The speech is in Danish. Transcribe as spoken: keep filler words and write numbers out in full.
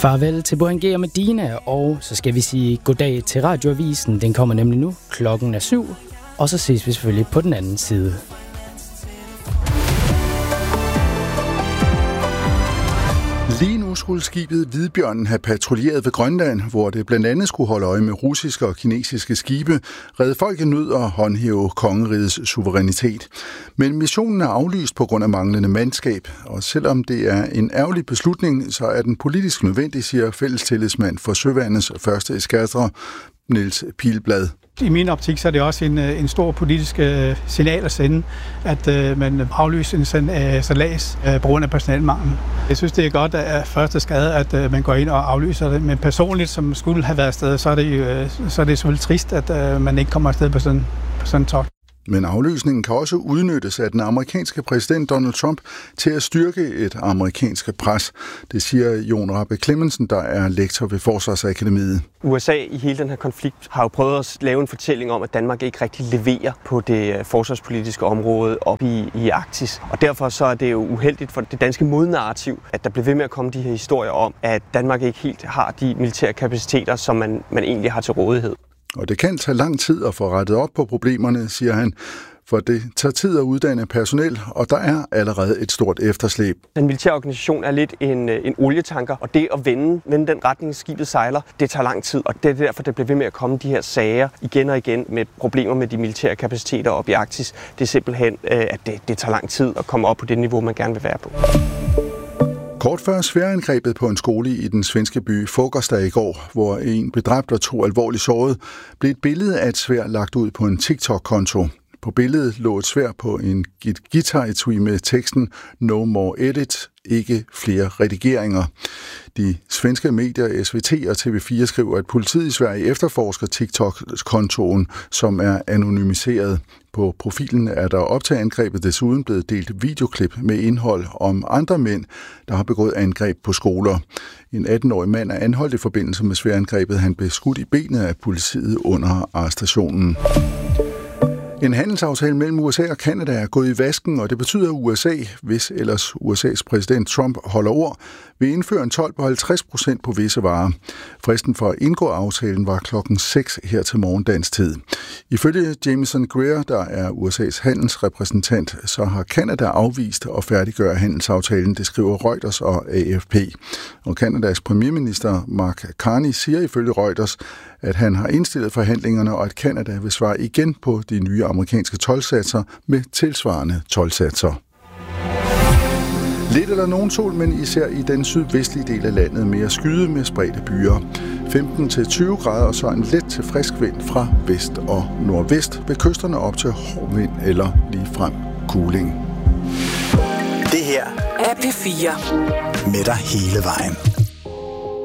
Farvel til Bohenge og Medina, og så skal vi sige goddag til Radioavisen. Den kommer nemlig nu. Klokken er syv, og så ses vi selvfølgelig på den anden side. Lige nu skulle skibet Hvidbjørnen have patruljeret ved Grønland, hvor det blandt andet skulle holde øje med russiske og kinesiske skibe, redde folk i nød og håndhæve kongerigets suverænitet. Men missionen er aflyst på grund af manglende mandskab, og selvom det er en ærgerlig beslutning, så er den politisk nødvendig, siger fællestillidsmand for Søværnets første eskadre, Niels Pilblad. I min optik så er det også en, en stor politisk uh, signal at sende, at uh, man aflyser en sådan uh, salas uh, på grund af personalmangel. Jeg synes, det er godt at første skade, at uh, man går ind og aflyser det, men personligt, som skulle have været afsted, så er det, uh, så er det selvfølgelig trist, at uh, man ikke kommer afsted på sådan, på sådan en togt. Men afløsningen kan også udnyttes af den amerikanske præsident Donald Trump til at styrke et amerikansk pres. Det siger Jon Rappe Clemmensen, der er lektor ved Forsvarsakademiet. U S A i hele den her konflikt har jo prøvet at lave en fortælling om, at Danmark ikke rigtig leverer på det forsvarspolitiske område op i, i Arktis. Og derfor så er det jo uheldigt for det danske modnarrativ, at der bliver ved med at komme de her historier om, at Danmark ikke helt har de militære kapaciteter, som man, man egentlig har til rådighed. Og det kan tage lang tid at få rettet op på problemerne, siger han, for det tager tid at uddanne personel, og der er allerede et stort efterslæb. Den militære organisation er lidt en, en olietanker, og det at vende, vende den retning, skibet sejler, det tager lang tid, og det er derfor, det bliver ved med at komme de her sager igen og igen med problemer med de militære kapaciteter op i Arktis. Det er simpelthen, at det, det tager lang tid at komme op på det niveau, man gerne vil være på. Kort før sværangrebet på en skole i den svenske by Fogerstad i går, hvor en bedræbt og to alvorligt såret, blev et billede af et sværd lagt ud på en TikTok-konto. På billedet lå et sværd på en guitar-etui med teksten "No more edit", ikke flere redigeringer. De svenske medier S V T og T V fire skriver, at politiet i Sverige efterforsker TikTok-kontoen, som er anonymiseret. På profilen er der op til angrebet desuden blevet delt videoklip med indhold om andre mænd, der har begået angreb på skoler. En atten-årig mand er anholdt i forbindelse med sværangrebet. Han blev skudt i benet af politiet under arrestationen. En handelsaftale mellem U S A og Canada er gået i vasken, og det betyder, at U S A, hvis ellers U S A's præsident Trump holder ord, vil indføre en told på halvtreds procent på visse varer. Fristen for at indgå aftalen var klokken seks her til morgen dansk tid. Ifølge Jameson Greer, der er U S A's handelsrepræsentant, så har Canada afvist at færdiggøre handelsaftalen, det skriver Reuters og A F P. Og Canadas premierminister Mark Carney siger ifølge Reuters, at han har indstillet forhandlingerne, og at Canada vil svare igen på de nye amerikanske toldsatser med tilsvarende toldsatser. Lidt eller nogen sol, men især i den sydvestlige del af landet mere skyde med spredte byer. femten til tyve grader og så en let til frisk vind fra vest og nordvest, ved kysterne op til hård vind eller ligefrem kuling. Det her er P fire med dig hele vejen.